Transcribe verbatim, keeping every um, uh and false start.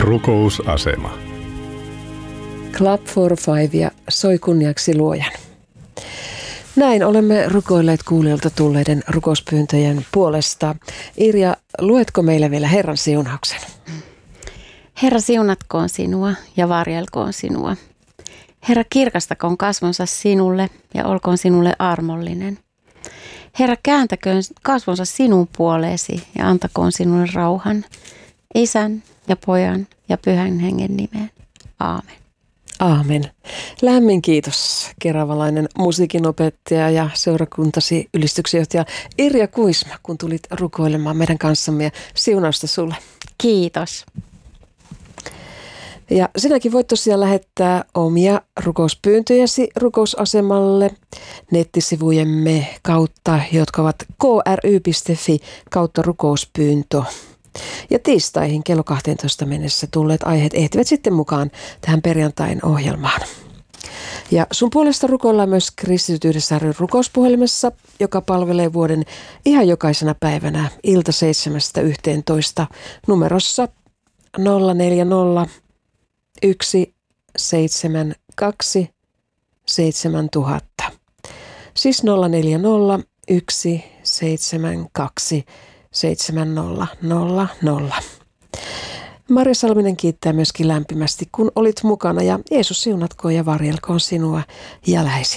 Rukousasema. Club for Five ja soi kunniaksi Luojan. Näin olemme rukoilleet kuulijoilta tulleiden rukouspyyntöjen puolesta. Irja, luetko meille vielä Herran siunauksen? Herra, siunatkoon sinua ja varjelkoon sinua. Herra, kirkastakoon kasvonsa sinulle ja olkoon sinulle armollinen. Herra, kääntäköön kasvonsa sinun puoleesi ja antakoon sinulle rauhan. Isän ja Pojan ja Pyhän Hengen nimeen. Aamen. Aamen. Lämmin kiitos, keravalainen musiikinopettaja ja seurakuntasi ylistyksenjohtaja Irja Kuisma, kun tulit rukoilemaan meidän kanssamme, ja siunausta sulle. Kiitos. Ja sinäkin voit tosiaan lähettää omia rukouspyyntöjäsi rukousasemalle nettisivujemme kautta, jotka ovat k r y piste f i kautta rukouspyyntö. Ja tiistaihin kello kahteentoista mennessä tulleet aiheet ehtivät sitten mukaan tähän perjantain ohjelmaan. Ja sun puolesta rukoillaan myös Kristityt yhdessä ry rukouspuhelimessa, joka palvelee vuoden ihan jokaisena päivänä ilta seitsemästä yhteentoista numerossa nolla neljä nolla yksi seitsemän kaksi seitsemän tuhatta. Siis nolla neljä nolla yksi seitsemän kaksi seitsemän nolla nolla nolla. Marja Salminen kiittää myöskin lämpimästi, kun olit mukana, ja Jeesus siunatkoon ja varjelkoon sinua ja läheisiä.